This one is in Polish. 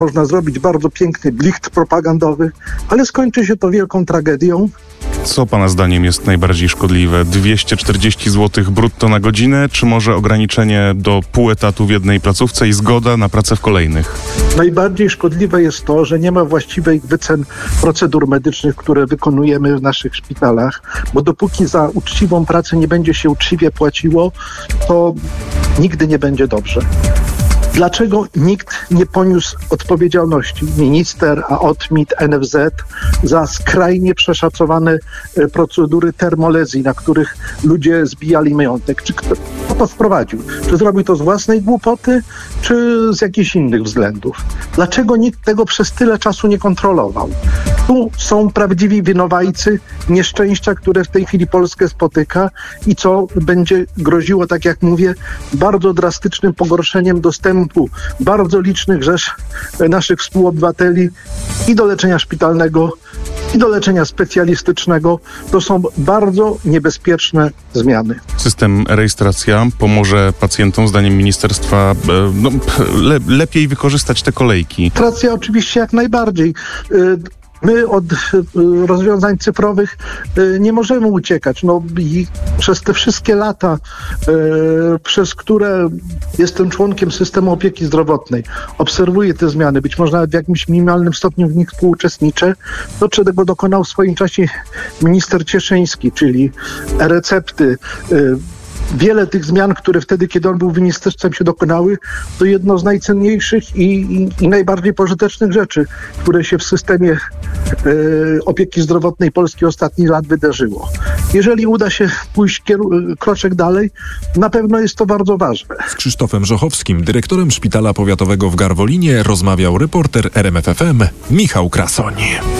Można zrobić bardzo piękny blicht propagandowy, ale skończy się to wielką tragedią. Co pana zdaniem jest najbardziej szkodliwe? 240 zł brutto na godzinę, czy może ograniczenie do pół etatu w jednej placówce i zgoda na pracę w kolejnych? Najbardziej szkodliwe jest to, że nie ma właściwych wycen procedur medycznych, które wykonujemy w naszych szpitalach, bo dopóki za uczciwą pracę nie będzie się uczciwie płaciło, to nigdy nie będzie dobrze. Dlaczego nikt nie poniósł odpowiedzialności? Minister, AOTMiT, NFZ za skrajnie przeszacowane procedury termolezji, na których ludzie zbijali majątek. Czy kto to wprowadził? Czy zrobił to z własnej głupoty, czy z jakichś innych względów? Dlaczego nikt tego przez tyle czasu nie kontrolował? Tu są prawdziwi winowajcy nieszczęścia, które w tej chwili Polskę spotyka i co będzie groziło, tak jak mówię, bardzo drastycznym pogorszeniem dostępu bardzo licznych rzesz naszych współobywateli i do leczenia szpitalnego, i do leczenia specjalistycznego. To są bardzo niebezpieczne zmiany. System rejestracja pomoże pacjentom, zdaniem ministerstwa, lepiej wykorzystać te kolejki. Rejestracja oczywiście jak najbardziej. My od rozwiązań cyfrowych nie możemy uciekać. I przez te wszystkie lata, przez które jestem członkiem systemu opieki zdrowotnej, obserwuję te zmiany, być może nawet w jakimś minimalnym stopniu w nich współuczestniczę, to czego dokonał w swoim czasie minister Cieszyński, czyli e-recepty, wiele tych zmian, które wtedy, kiedy on był ministerstwem, się dokonały, to jedno z najcenniejszych i najbardziej pożytecznych rzeczy, które się w systemie opieki zdrowotnej Polski ostatnich lat wydarzyło. Jeżeli uda się pójść kroczek dalej, na pewno jest to bardzo ważne. Z Krzysztofem Żochowskim, dyrektorem Szpitala Powiatowego w Garwolinie, rozmawiał reporter RMF FM Michał Krasoń.